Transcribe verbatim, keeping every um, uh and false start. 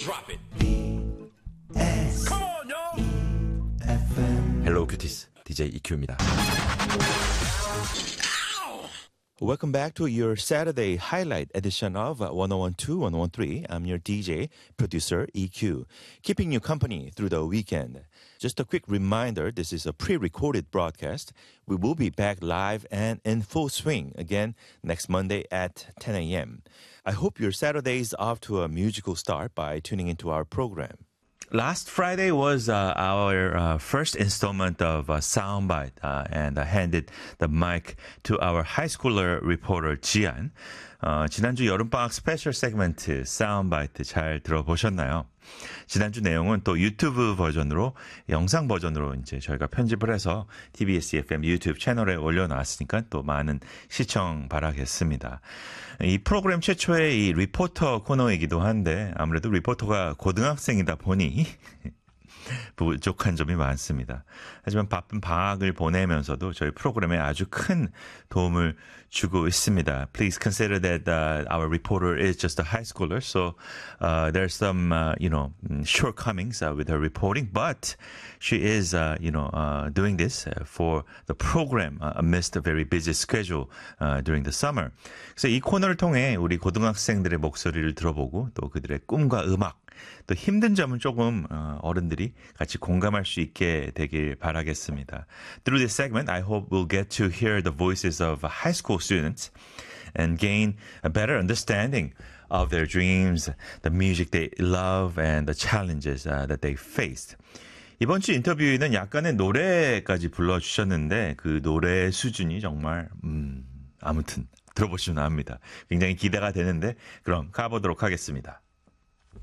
Drop it. S Come on, y'all. 에프엠 Hello, cuties. 디제이 이큐입니다. Welcome back to your Saturday highlight edition of ten twelve, ten thirteen. I'm your D J, producer E Q, keeping you company through the weekend. Just a quick reminder, this is a pre-recorded broadcast. We will be back live and in full swing again next Monday at ten a.m. I hope your Saturday is off to a musical start by tuning into our program. Last Friday was uh, our uh, first installment of uh, Soundbite, uh, and I handed the mic to our high schooler reporter 지안. 어, 지난주 여름방학 스페셜 세그먼트 Soundbite 잘 들어보셨나요? 지난주 내용은 또 유튜브 버전으로, 영상 버전으로 이제 저희가 편집을 해서 티비에스 에프엠 유튜브 채널에 올려놨으니까 또 많은 시청 바라겠습니다. 이 프로그램 최초의 이 리포터 코너이기도 한데 아무래도 리포터가 고등학생이다 보니 부족한 점이 많습니다. 하지만 바쁜 방학을 보내면서도 저희 프로그램에 아주 큰 도움을 주고 있습니다. Please consider that uh, our reporter is just a high schooler, so uh, there's some uh, you know shortcomings uh, with her reporting, but she is uh, you know uh, doing this for the program uh, amidst a very busy schedule uh, during the summer. 그래서 이 코너를 통해 우리 고등학생들의 목소리를 들어보고 또 그들의 꿈과 음악, 또 힘든 점은 조금 어, 어른들이 같이 공감할 수 있게 되길 바라겠습니다. Through this segment, I hope we'll get to hear the voices of high school students and gain a better understanding of their dreams, the music they love, and the challenges uh, that they faced. 이번 주 인터뷰에는 약간의 노래까지 불러주셨는데 그 노래 수준이 정말 음, 아무튼 들어보시면 압니다. 굉장히 기대가 되는데 그럼 가보도록 하겠습니다.